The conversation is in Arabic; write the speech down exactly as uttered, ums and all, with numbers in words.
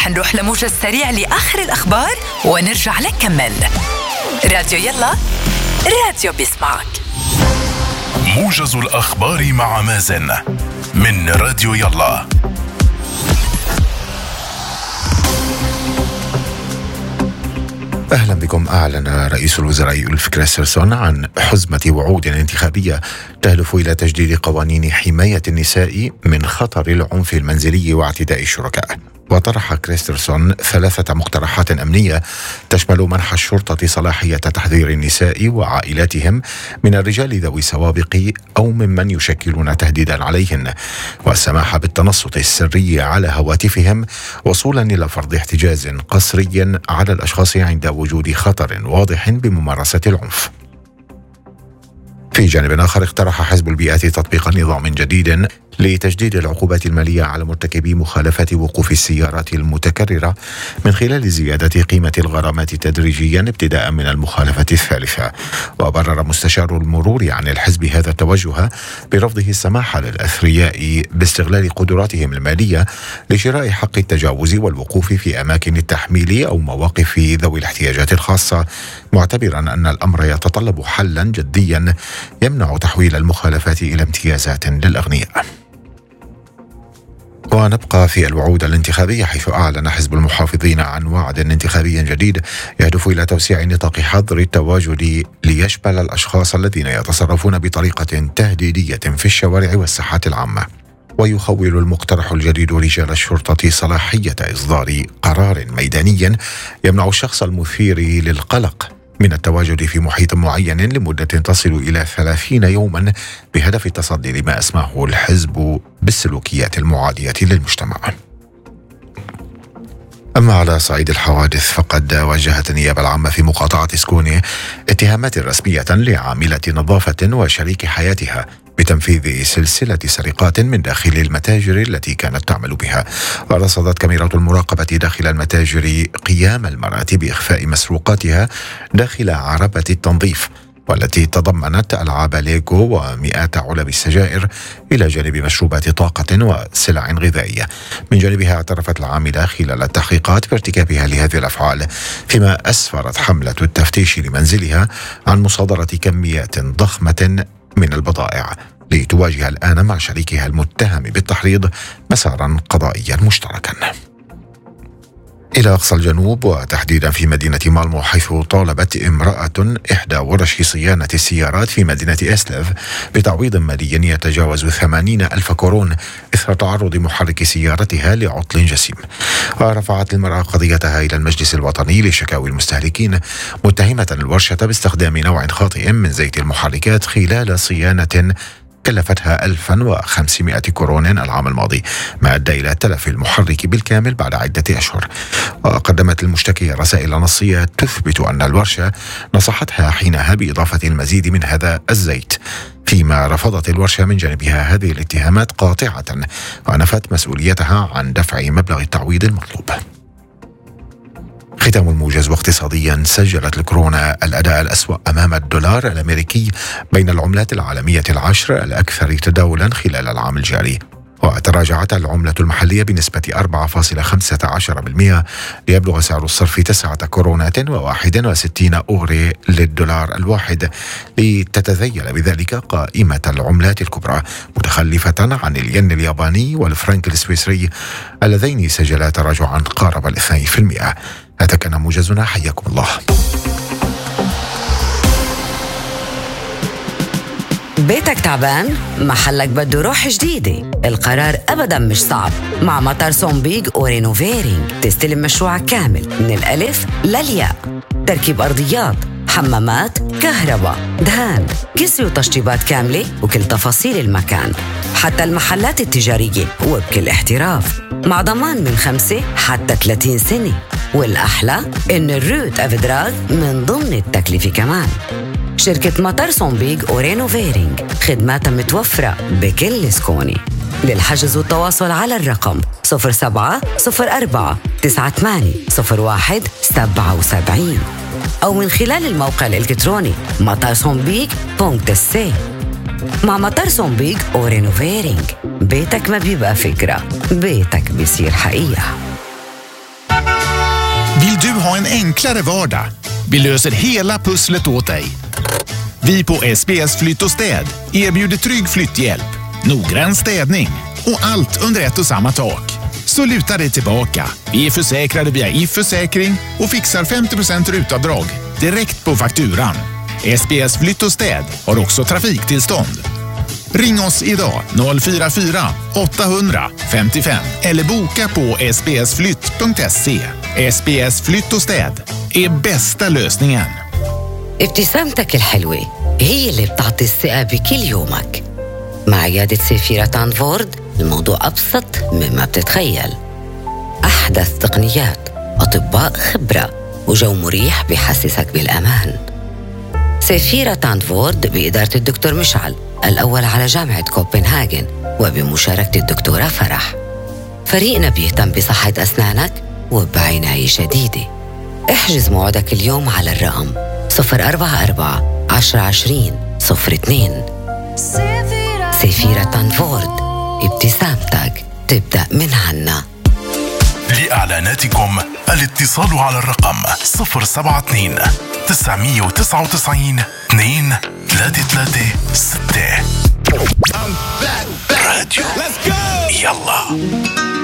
رح نروح لموجز سريع لآخر الأخبار ونرجع لك كمل. راديو يلا، راديو بيسمعك. موجز الأخبار مع مازن من راديو يلا. أهلا بكم. أعلن رئيس الوزراء أولف كريسترسون عن حزمة وعود انتخابية تهدف إلى تجديد قوانين حماية النساء من خطر العنف المنزلي واعتداء الشركاء. وطرح كريسترسون ثلاثة مقترحات أمنية تشمل منح الشرطة صلاحية تحذير النساء وعائلاتهم من الرجال ذوي السوابق أو ممن يشكلون تهديدا عليهن، والسماح بالتنصت السري على هواتفهم وصولا إلى فرض احتجاز قسري على الأشخاص عند وجود خطر واضح بممارسة العنف. في جانب آخر، اقترح حزب البيئة تطبيق نظام جديد لتجديد العقوبات المالية على مرتكبي مخالفة وقوف السيارات المتكررة من خلال زيادة قيمة الغرامات تدريجيا ابتداء من المخالفة الثالثة. وبرر مستشار المرور عن الحزب هذا التوجه برفضه السماح للأثرياء باستغلال قدراتهم المالية لشراء حق التجاوز والوقوف في أماكن التحميل أو مواقف ذوي الاحتياجات الخاصة، معتبرا أن الأمر يتطلب حلا جديا يمنع تحويل المخالفات إلى امتيازات للأغنياء. ونبقى في الوعود الانتخابية، حيث أعلن حزب المحافظين عن وعد انتخابي جديد يهدف إلى توسيع نطاق حظر التواجد ليشمل الأشخاص الذين يتصرفون بطريقة تهديدية في الشوارع والساحات العامة. ويخول المقترح الجديد رجال الشرطة صلاحية إصدار قرار ميداني يمنع الشخص المثير للقلق من التواجد في محيط معين لمدة تصل إلى ثلاثين يوما بهدف التصدي لما أسماه الحزب بالسلوكيات المعادية للمجتمع. أما على صعيد الحوادث، فقد وجهت النيابة العامة في مقاطعة سكوني اتهامات رسمية لعاملة نظافة وشريك حياتها بتنفيذ سلسلة سرقات من داخل المتاجر التي كانت تعمل بها. ورصدت كاميرات المراقبة داخل المتاجر قيام المرأة بإخفاء مسروقاتها داخل عربة التنظيف، والتي تضمنت ألعاب ليغو ومئات علب السجائر إلى جانب مشروبات طاقة وسلع غذائية. من جانبها اعترفت العاملة خلال التحقيقات بارتكابها لهذه الأفعال، فيما أسفرت حملة التفتيش لمنزلها عن مصادرة كميات ضخمة من البضائع، لتواجه الآن مع شريكها المتهم بالتحريض مسارا قضائيا مشتركا. إلى أقصى الجنوب، وتحديدا في مدينة مالمو، حيث طالبت امرأة إحدى ورش صيانة السيارات في مدينة إسلف بتعويض مالي يتجاوز ثمانين ألف كورون إثر تعرض محرك سيارتها لعطل جسيم. ورفعت المرأة قضيتها إلى المجلس الوطني لشكاوي المستهلكين، متهمة الورشة باستخدام نوع خاطئ من زيت المحركات خلال صيانة كلفتها ألف وخمسمائة كورون العام الماضي، ما أدى إلى تلف المحرك بالكامل بعد عدة أشهر. وقدمت المشتكية رسائل نصية تثبت أن الورشة نصحتها حينها بإضافة المزيد من هذا الزيت، فيما رفضت الورشة من جانبها هذه الاتهامات قاطعة، ونفت مسؤوليتها عن دفع مبلغ التعويض المطلوب. ختام الموجز. واقتصاديا، سجلت الكورونا الأداء الأسوأ أمام الدولار الأمريكي بين العملات العالمية العشر الأكثر تداولا خلال العام الجاري. وتراجعت العملة المحلية بنسبة أربعة فاصلة خمسة عشر بالمئة ليبلغ سعر الصرف تسعة كورونات وواحد وستين أوري للدولار الواحد، لتتذيل بذلك قائمة العملات الكبرى، متخلفة عن الين الياباني والفرنك السويسري اللذين سجلا تراجعا قارب الاثنين في المئة. هذا كان موجزنا، حياكم الله. بيتك تعبان؟ محلك بده روح جديدة. القرار أبداً مش صعب. مع مطار سومبيج ورينوفيرينج تستلم مشروعك كامل من الألف للياء. تركيب أرضيات، حمامات، كهرباء، دهان، كسر وتشطيبات كاملة وكل تفاصيل المكان، حتى المحلات التجارية وبكل احتراف، مع ضمان من خمسة حتى ثلاثين سنة. والأحلى إن الروت أفدراج من ضمن التكلفة كمان. شركة مطار سومبيج ورينوفيرينج خدماتها متوفرة بكل سكوني. للحجز والتواصل على الرقم صفر سبعة صفر أربعة تسعة ثمانية صفر واحد سبعة سبعة أو من خلال الموقع الإلكتروني مطار سومبيج دوت سي. مع مطار سومبيج ورينوفيرينج، بيتك ما بيبقى فكرة، بيتك بيصير حقيقة. ha en enklare vardag. Vi löser hela pusslet åt dig. Vi på S B S Flytt och städ erbjuder trygg flytthjälp, noggrann städning och allt under ett och samma tak. Så luta dig tillbaka. Vi är försäkrade via I F-försäkring och fixar femtio procent rutavdrag direkt på fakturan. S B S Flytt och städ har också trafiktillstånd. Ring oss idag noll fyra fyra åtta hundra femtiofem eller boka på s b s flytt punkt se. S B S Flytt och städ är bästa lösningen. ابتسامتك الحلوة هي اللي بتعطي الثقة بكل يومك. مع عيادة سيفيرا تانفورد الموضوع أبسط مما بتتخيل. أحدث تقنيات، أطباء خبرة وجو مريح بيحسسك بالأمان. سيفيرا تانفورد بإدارة الدكتور مشعل الأول على جامعة كوبنهاجن وبمشاركة الدكتورة فرح. فريقنا بيهتم بصحة أسنانك وبعناية شديدة. احجز موعدك اليوم على الرقم صفر أربعة أربعة عشرة عشرين صفر اثنين. سيفيرا تانفورد، ابتسامتك تبدأ من عنا. لإعلاناتكم الاتصال على الرقم صفر سبعة اثنين تسعمية وتسعة وتسعين اثنين ثلاثة ثلاثة ستة. راديو يلا.